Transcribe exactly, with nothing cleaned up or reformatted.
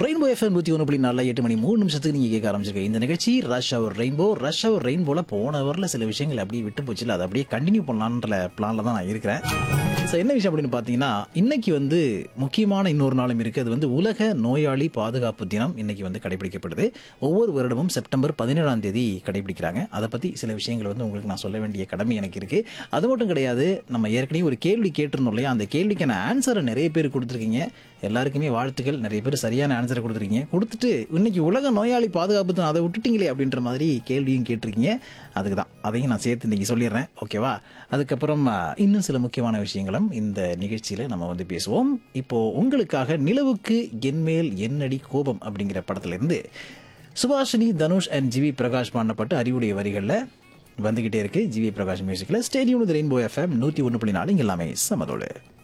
Rainbow FM நூற்றி ஒன்று புள்ளி நாலு எட்டு மணி மூணு நிமிஷத்துக்கு நீங்கள் கேட்க ஆரம்பிச்சிருக்கேன் இந்த நிகழ்ச்சி ரஷ் அவர் ரெயின்போ. ரஷ் அவர் ரெயின்போல போன ஹவரில் சில விஷயங்கள் அப்படியே விட்டு போச்சுல, அதை அப்படியே கண்டினியூ பண்ணலான்ற பிளானில் தான் நான் இருக்கிறேன். ஸோ என்ன விஷயம் அப்படின்னு பார்த்தீங்கன்னா, இன்னைக்கு வந்து முக்கியமான இன்னொரு நாளும் இருக்குது. அது வந்து உலக நோயாளி பாதுகாப்பு தினம் இன்னைக்கு வந்து கடைபிடிக்கப்படுது. ஒவ்வொரு வருடமும் செப்டம்பர் பதினேழாம் தேதி கடைபிடிக்கிறாங்க. அதை பற்றி சில விஷயங்கள் வந்து உங்களுக்கு நான் சொல்ல வேண்டிய கடமை எனக்கு இருக்குது. அது மட்டும் கிடையாது, நம்ம ஏற்கனவே ஒரு கேள்வி கேட்டிருந்தோம் இல்லையா, அந்த கேள்விக்கான ஆன்சரை நிறைய பேர் கொடுத்துருக்கீங்க. எல்லாருக்குமே வாழ்த்துக்கள். நிறைய பேர் சரியான ஆன்சரை கொடுத்துருக்கீங்க. கொடுத்துட்டு இன்னைக்கு உலக நோயாளி பாதுகாப்பு தினம், அதை விட்டுட்டீங்களே அப்படின்ற மாதிரி கேள்வியும் கேட்டிருக்கீங்க. அதுக்கு தான் அதையும் நான் சேர்த்து இன்னைக்கு சொல்லிடுறேன், ஓகேவா? அதுக்கப்புறம் இன்னும் சில முக்கியமான விஷயங்களும் இந்த நிகழ்ச்சியில் நம்ம வந்து பேசுவோம். இப்போ உங்களுக்காக நிலவுக்கு என்மேல் என்னடி கோபம் அப்படிங்கிற படத்திலிருந்து சுபாஷினி, தனுஷ் அண்ட் ஜிவி பிரகாஷ் பாடப்பட்டு அறிவுடைய வரிகளில் வந்துகிட்டே இருக்கு. ஜிவி பிரகாஷ் மியூசிக்கில். ஸ்டேடியம் ரெயின்போ எஃப்எம் நூற்றி ஒன்று புள்ளி நாலு இங்கே எல்லாமே சமதோடு.